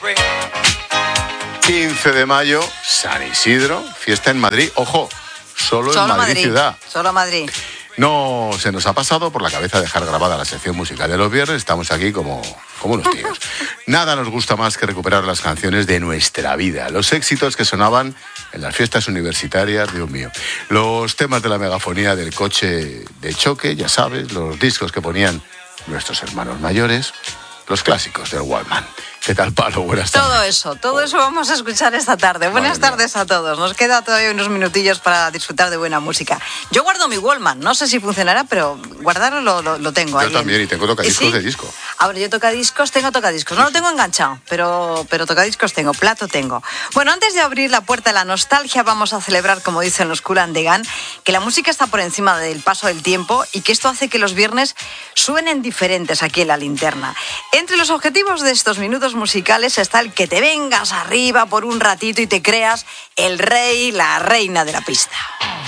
15 de mayo, San Isidro, fiesta en Madrid. Ojo, solo en Madrid ciudad. Solo Madrid. No se nos ha pasado por la cabeza dejar grabada la sección musical de los viernes. Estamos aquí como unos tíos. Nada nos gusta más que recuperar las canciones de nuestra vida, los éxitos que sonaban en las fiestas universitarias, Dios mío. Los temas de la megafonía del coche de choque, ya sabes, los discos que ponían nuestros hermanos mayores, los clásicos del Walkman. ¿Qué tal, Palo? Buenas tardes. Todo eso vamos a escuchar esta tarde. Buenas tardes a todos. Nos queda todavía unos minutillos para disfrutar de buena música. Yo guardo mi Walkman, no sé si funcionará, pero guardarlo lo tengo. Yo también, y tengo tocadiscos. ¿Sí? De disco. Ahora, yo tengo tocadiscos. No lo tengo enganchado, pero tocadiscos tengo, plato tengo. Bueno, antes de abrir la puerta a la nostalgia, vamos a celebrar, como dicen los Kool and the Gang, que la música está por encima del paso del tiempo y que esto hace que los viernes suenen diferentes aquí en La Linterna. Entre los objetivos de estos minutos musicales está el que te vengas arriba por un ratito y te creas el rey, la reina de la pista.